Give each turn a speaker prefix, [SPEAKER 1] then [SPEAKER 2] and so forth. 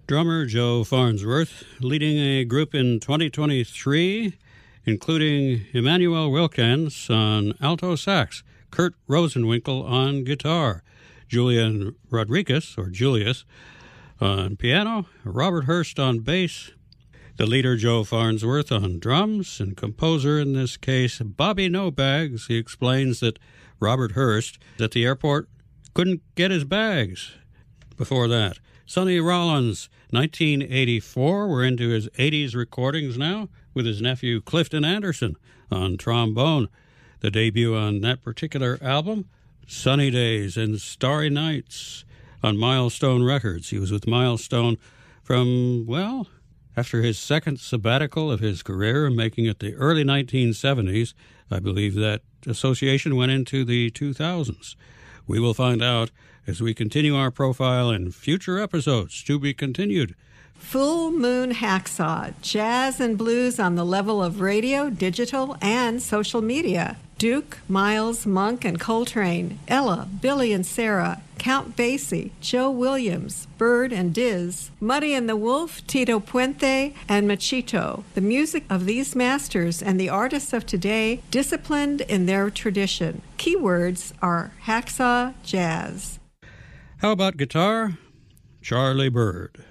[SPEAKER 1] Drummer Joe Farnsworth leading a group in 2023, including Emmanuel Wilkins on alto sax, Kurt Rosenwinkel on guitar, Julian Rodriguez, or Julius, on piano, Robert Hurst on bass, the leader Joe Farnsworth on drums, and composer in this case Bobby No-Bags. He explains that Robert Hurst at the airport couldn't get his bags. Before that, Sonny Rollins, 1984. We're into his 80s recordings now with his nephew Clifton Anderson on trombone. The debut on that particular album, Sunny Days and Starry Nights, on Milestone Records. He was with Milestone from, well, after his second sabbatical of his career, making it the early 1970s. I believe that association went into the 2000s. We will find out as we continue our profile in future episodes, to be continued.
[SPEAKER 2] Full Moon Hacksaw, jazz and blues on the level of radio, digital, and social media. Duke, Miles, Monk, and Coltrane, Ella, Billy and Sarah, Count Basie, Joe Williams, Bird and Diz, Muddy and the Wolf, Tito Puente, and Machito. The music of these masters and the artists of today disciplined in their tradition. Keywords are hacksaw jazz.
[SPEAKER 1] How about guitar? Charlie Byrd.